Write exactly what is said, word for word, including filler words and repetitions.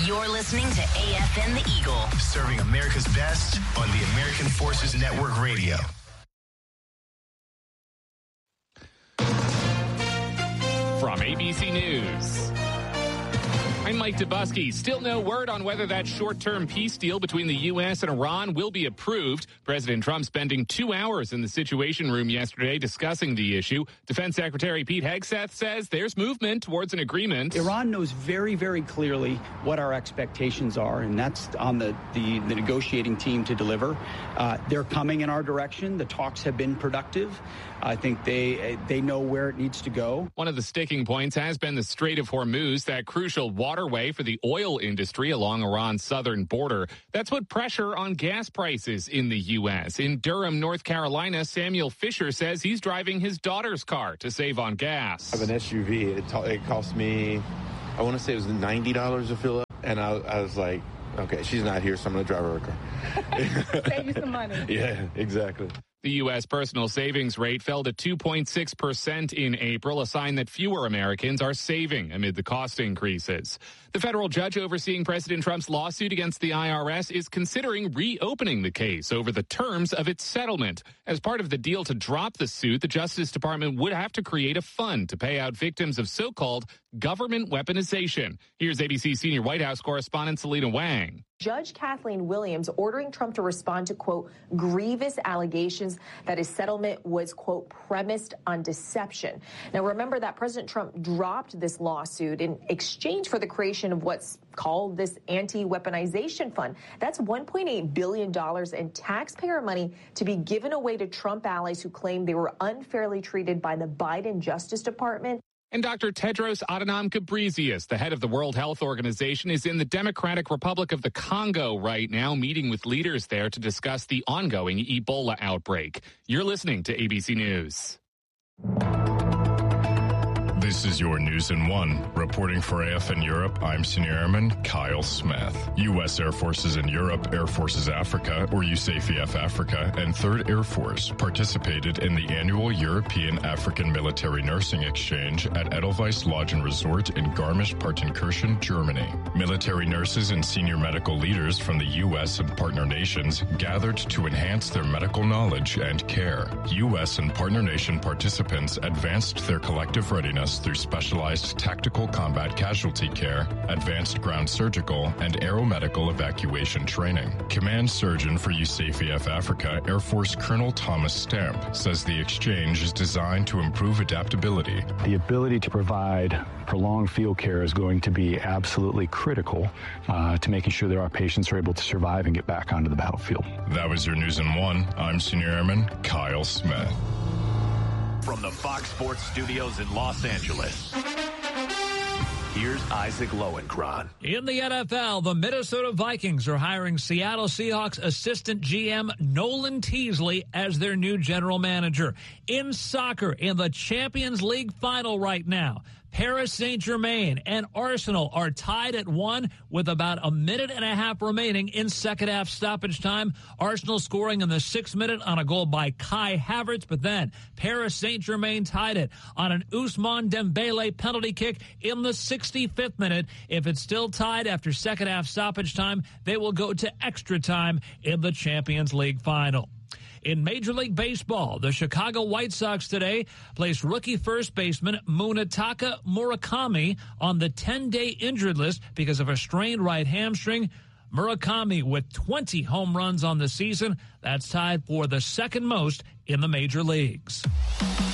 You're listening to A F N The Eagle. Serving America's best on the American Forces Network Radio. From A B C News, I'm Mike Dubusky. Still no word on whether that short-term peace deal between the U S and Iran will be approved. President Trump spending two hours in the Situation Room yesterday discussing the issue. Defense Secretary Pete Hegseth says there's movement towards an agreement. Iran knows very, very clearly what our expectations are, and that's on the, the, the negotiating team to deliver. Uh, they're coming in our direction. The talks have been productive. I think they they know where it needs to go. One of the sticking points has been the Strait of Hormuz, that crucial waterway for the oil industry along Iran's southern border. That's put pressure on gas prices in the U S. In Durham, North Carolina, Samuel Fisher says he's driving his daughter's car to save on gas. I have an S U V. It, it cost me, I want to say it was ninety dollars to fill up. And I, I was like, okay, she's not here, so I'm going to drive her car. Save you some money. Yeah, exactly. The U S personal savings rate fell to two point six percent in April, a sign that fewer Americans are saving amid the cost increases. The federal judge overseeing President Trump's lawsuit against the I R S is considering reopening the case over the terms of its settlement. As part of the deal to drop the suit, the Justice Department would have to create a fund to pay out victims of so-called government weaponization. Here's A B C senior White House correspondent Selena Wang. Judge Kathleen Williams ordering Trump to respond to, quote, grievous allegations that his settlement was, quote, premised on deception. Now, remember that President Trump dropped this lawsuit in exchange for the creation of what's called this anti-weaponization fund. That's one point eight billion dollars in taxpayer money to be given away to Trump allies who claim they were unfairly treated by the Biden Justice Department. And Doctor Tedros Adhanom Ghebreyesus, the head of the World Health Organization, is in the Democratic Republic of the Congo right now, meeting with leaders there to discuss the ongoing Ebola outbreak. You're listening to A B C News. This is your News in One. Reporting for A F N Europe, I'm Senior Airman Kyle Smith. U S Air Forces in Europe, Air Forces Africa, or U S A F E F Africa, and third Air Force participated in the annual European African Military Nursing Exchange at Edelweiss Lodge and Resort in Garmisch-Partenkirchen, Germany. Military nurses and senior medical leaders from the U S and partner nations gathered to enhance their medical knowledge and care. U S and partner nation participants advanced their collective readiness through specialized tactical combat casualty care, advanced ground surgical, and aeromedical evacuation training. Command Surgeon for U S A F E F Africa, Air Force Colonel Thomas Stamp, says the exchange is designed to improve adaptability. The ability to provide prolonged field care is going to be absolutely critical uh, to making sure that our patients are able to survive and get back onto the battlefield. That was your News in One. I'm Senior Airman Kyle Smith. From the Fox Sports Studios in Los Angeles, here's Isaac Lowenkron. In the N F L, the Minnesota Vikings are hiring Seattle Seahawks assistant G M Nolan Teasley as their new general manager. In soccer, in the Champions League final right now, Paris Saint-Germain and Arsenal are tied at one with about a minute and a half remaining in second half stoppage time. Arsenal scoring in the sixth minute on a goal by Kai Havertz, but then Paris Saint-Germain tied it on an Ousmane Dembele penalty kick in the sixty-fifth minute. If it's still tied after second half stoppage time, they will go to extra time in the Champions League final. In Major League Baseball, the Chicago White Sox today placed rookie first baseman Munetaka Murakami on the ten-day injured list because of a strained right hamstring. Murakami with twenty home runs on the season. That's tied for the second most in the major leagues.